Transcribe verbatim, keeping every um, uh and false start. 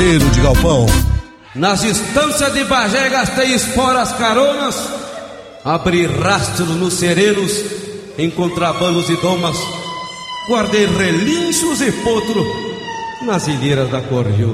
Cavaleiro de Galpão. Nas estâncias de Bagé gastei esporas caronas, abri rastro nos serenos, em contrabandos e domas, guardei relinchos e potro nas ilheiras da Corriú.